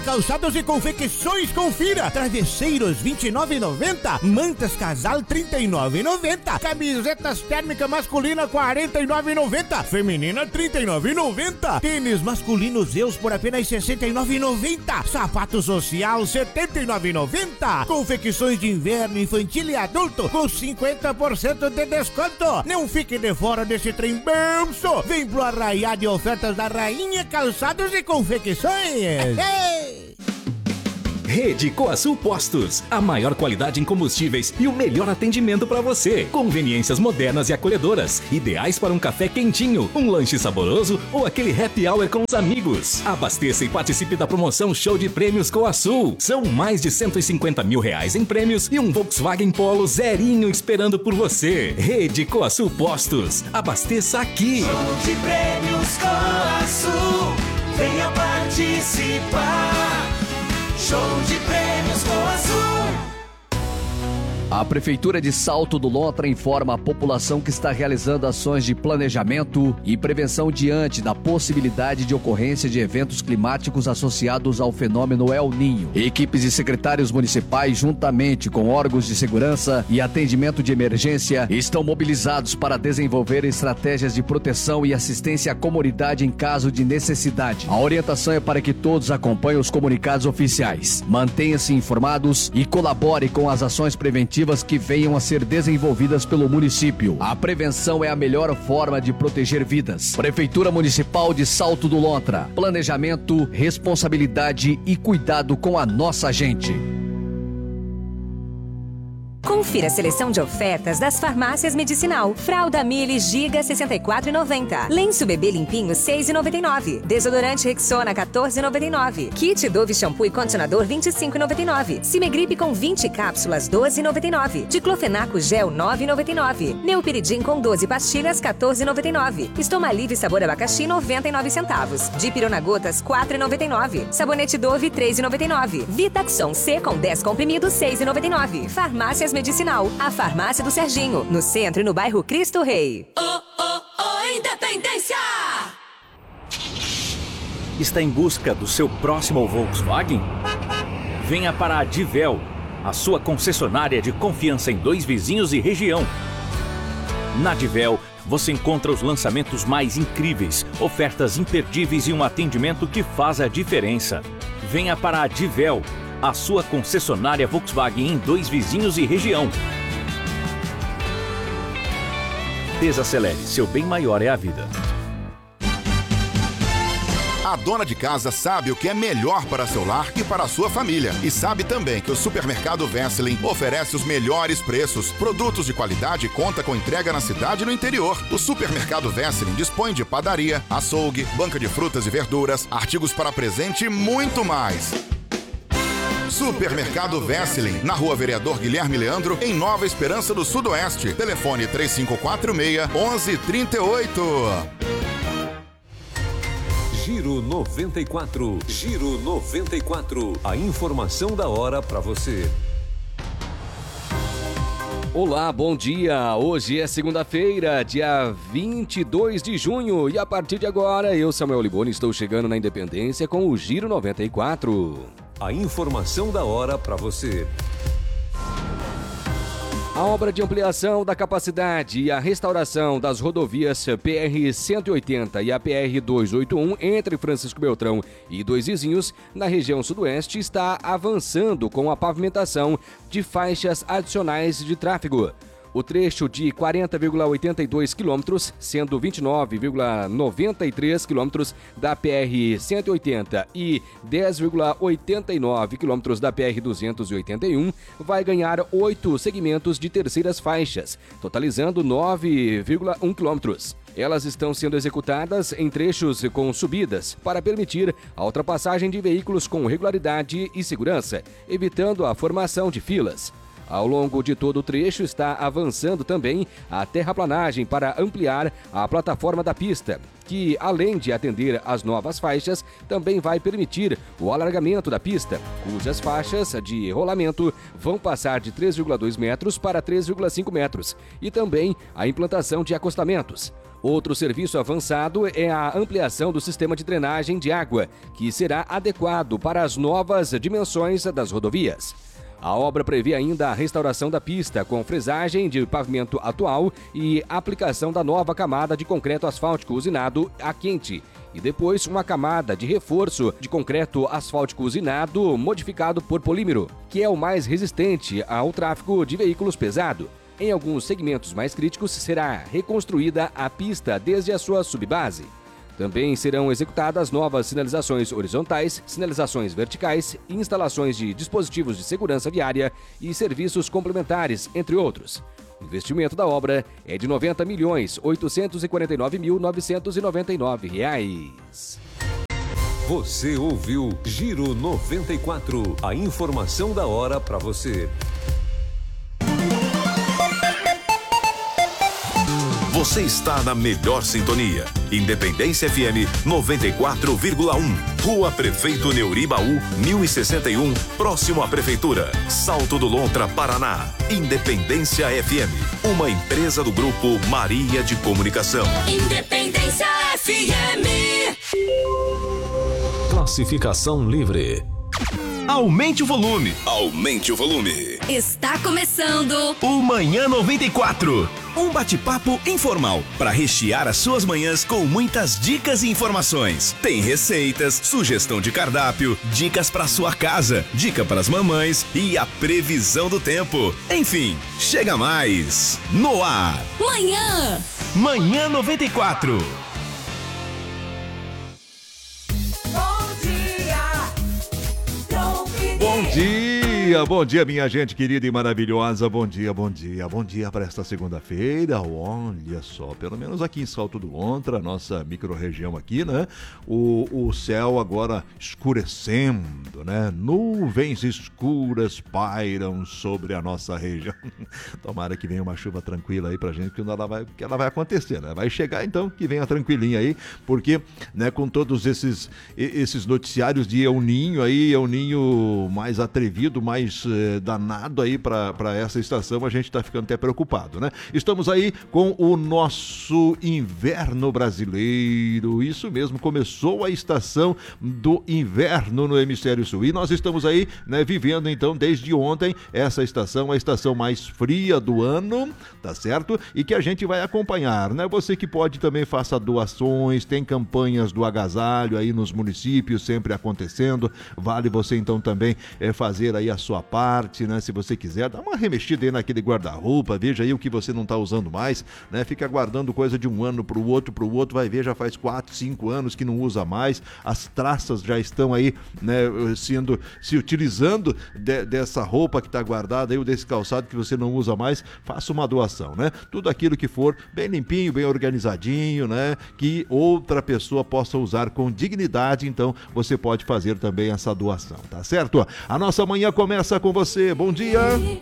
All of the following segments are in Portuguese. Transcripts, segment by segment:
Calçados e confecções, confira. Travesseiros, R$29,90. Mantas casal, R$39,90. Camisetas térmica masculina, R$49,90. Feminina, R$39,90. Tênis masculino Zeus por apenas R$69,90. Sapato social, R$79,90. Confecções de inverno, infantil e adulto com 50% de desconto. Não fique de fora desse trem bolso. Vem pro arraiá de ofertas da Rainha Calçados e Confecções. Rede Coasul Postos, a maior qualidade em combustíveis e o melhor atendimento para você. Conveniências modernas e acolhedoras, ideais para um café quentinho, um lanche saboroso ou aquele happy hour com os amigos. Abasteça e participe da promoção Show de Prêmios Coasul. São mais de R$150 mil em prêmios e um Volkswagen Polo zerinho esperando por você. Rede Coasul Postos, abasteça aqui. Show de Prêmios Coasul, venha participar. Show de Prêmios Coasul. A Prefeitura de Salto do Lontra informa a população que está realizando ações de planejamento e prevenção diante da possibilidade de ocorrência de eventos climáticos associados ao fenômeno El Niño. Equipes e secretários municipais, juntamente com órgãos de segurança e atendimento de emergência, estão mobilizados para desenvolver estratégias de proteção e assistência à comunidade em caso de necessidade. A orientação é para que todos acompanhem os comunicados oficiais, mantenham-se informados e colaborem com as ações preventivas que venham a ser desenvolvidas pelo município. A prevenção é a melhor forma de proteger vidas. Prefeitura Municipal de Salto do Lontra. Planejamento, responsabilidade e cuidado com a nossa gente. Confira a seleção de ofertas das farmácias Medicinal. Fralda Mili Giga R$ 64,90. Lenço bebê limpinho R$ 6,99. Desodorante Rexona R$ 14,99. Kit Dove shampoo e condicionador R$ 25,99. Cimegripe com 20 cápsulas R$ 12,99. Diclofenaco gel R$ 9,99. Neopiridim com 12 pastilhas R$ 14,99. Estomalive sabor abacaxi 99 centavos. Dipirona gotas R$ 4,99. Sabonete Dove R$ 3,99. Vitaxon C com 10 comprimidos R$ 6,99. Farmácias Medicinal, a farmácia do Serginho, no centro e no bairro Cristo Rei. Independência! Está em busca do seu próximo Volkswagen? Venha para a Divel, a sua concessionária de confiança em Dois Vizinhos e região. Na Divel, você encontra os lançamentos mais incríveis, ofertas imperdíveis e um atendimento que faz a diferença. Venha para a Divel, a sua concessionária Volkswagen em Dois Vizinhos e região. Desacelere, seu bem maior é a vida. A dona de casa sabe o que é melhor para seu lar e para a sua família. E sabe também que o Supermercado Wesseling oferece os melhores preços, produtos de qualidade e conta com entrega na cidade e no interior. O Supermercado Wesseling dispõe de padaria, açougue, banca de frutas e verduras, artigos para presente e muito mais. Supermercado Wesseling, na Rua Vereador Guilherme Leandro, em Nova Esperança do Sudoeste. Telefone 3546-1138. Giro 94. Giro 94. A informação da hora para você. Olá, bom dia! Hoje é segunda-feira, dia 22 de junho e a partir de agora, eu, Samuel Liboni, estou chegando na Independência com o Giro 94. A informação da hora para você. A obra de ampliação da capacidade e a restauração das rodovias PR-180 e a PR-281 entre Francisco Beltrão e Dois Vizinhos, na região sudoeste, está avançando com a pavimentação de faixas adicionais de tráfego. O trecho de 40,82 quilômetros, sendo 29,93 quilômetros da PR-180 e 10,89 quilômetros da PR-281, vai ganhar 8 segmentos de terceiras faixas, totalizando 9,1 quilômetros. Elas estão sendo executadas em trechos com subidas para permitir a ultrapassagem de veículos com regularidade e segurança, evitando a formação de filas. Ao longo de todo o trecho está avançando também a terraplanagem para ampliar a plataforma da pista, que, além de atender às novas faixas, também vai permitir o alargamento da pista, cujas faixas de rolamento vão passar de 3,2 metros para 3,5 metros, e também a implantação de acostamentos. Outro serviço avançado é a ampliação do sistema de drenagem de água, que será adequado para as novas dimensões das rodovias. A obra prevê ainda a restauração da pista, com fresagem de pavimento atual e aplicação da nova camada de concreto asfáltico usinado a quente, e depois uma camada de reforço de concreto asfáltico usinado modificado por polímero, que é o mais resistente ao tráfego de veículos pesados. Em alguns segmentos mais críticos, será reconstruída a pista desde a sua subbase. Também serão executadas novas sinalizações horizontais, sinalizações verticais, instalações de dispositivos de segurança viária e serviços complementares, entre outros. O investimento da obra é de R$ 90.849.999. Você ouviu Giro 94, a informação da hora para você. Você está na melhor sintonia. Independência FM 94,1. Rua Prefeito Neuribaú, 1061, próximo à Prefeitura. Salto do Lontra, Paraná. Independência FM, uma empresa do Grupo Maria de Comunicação. Independência FM. Classificação livre. Aumente o volume. Aumente o volume. Está começando O Manhã 94. Um bate-papo informal para rechear as suas manhãs com muitas dicas e informações. Tem receitas, sugestão de cardápio, dicas para sua casa, dica para as mamães e a previsão do tempo. Enfim, chega mais. No ar. Manhã 94. Bom dia, minha gente querida e maravilhosa. Bom dia para esta segunda-feira. Olha só, pelo menos aqui em Salto do Lontra, nossa micro-região aqui, né? O céu agora escurecendo, né? Nuvens escuras pairam sobre a nossa região. Tomara que venha uma chuva tranquila aí pra gente, que ela vai acontecer, né? Vai chegar então, que venha tranquilinha aí, porque, né, com todos esses noticiários de El Ninho aí, El Ninho mais atrevido, mais danado aí para essa estação, a gente está ficando até preocupado, né? Estamos aí com o nosso inverno brasileiro, isso mesmo, começou a estação do inverno no hemisfério sul e nós estamos aí, né, vivendo então desde ontem essa estação, a estação mais fria do ano, tá certo? E que a gente vai acompanhar, né? Você que pode também faça doações, tem campanhas do agasalho aí nos municípios sempre acontecendo, vale você então também fazer aí a sua parte, né? Se você quiser, dá uma remexida aí naquele guarda-roupa, veja aí o que você não está usando mais, né? Fica guardando coisa de um ano pro outro, vai ver, já faz 4, 5 anos que não usa mais, as traças já estão aí, né, se utilizando dessa roupa que está guardada aí, ou desse calçado que você não usa mais, faça uma doação, né? Tudo aquilo que for bem limpinho, bem organizadinho, né? Que outra pessoa possa usar com dignidade, então você pode fazer também essa doação, tá certo? A nossa manhã começa com você. Bom dia.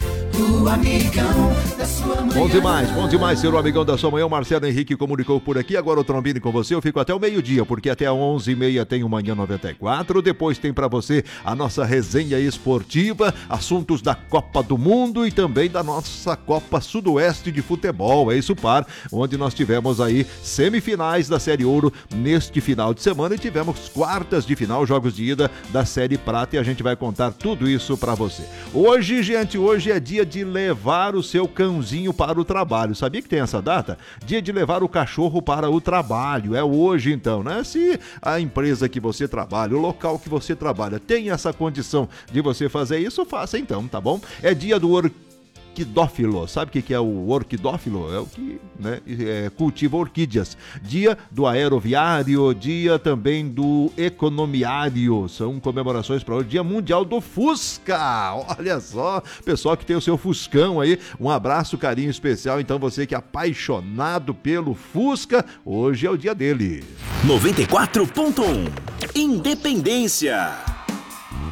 O amigão da sua manhã. Bom demais ser o amigão da sua manhã. O Marcelo Henrique comunicou por aqui. Agora o Trombini com você. Eu fico até o meio-dia, porque até 11h30 tem o Manhã 94. Depois tem pra você a nossa resenha esportiva, assuntos da Copa do Mundo e também da nossa Copa Sudoeste de Futebol. É isso, par, onde nós tivemos aí semifinais da Série Ouro neste final de semana e tivemos quartas de final, jogos de ida da Série Prata, e a gente vai contar tudo isso pra você. Hoje, gente, é dia de levar o seu cãozinho para o trabalho. Sabia que tem essa data? Dia de levar o cachorro para o trabalho. É hoje, então, né? Se a empresa que você trabalha, o local que você trabalha tem essa condição de você fazer isso, faça então, tá bom? É dia do orquidófilo. Sabe o que é o orquidófilo? É o que, né, cultiva orquídeas. Dia do aeroviário, dia também do economiário. São comemorações para hoje. Dia mundial do Fusca. Olha só, pessoal que tem o seu Fuscão aí, um abraço, carinho especial. Então você que é apaixonado pelo Fusca, hoje é o dia dele. 94.1 Independência.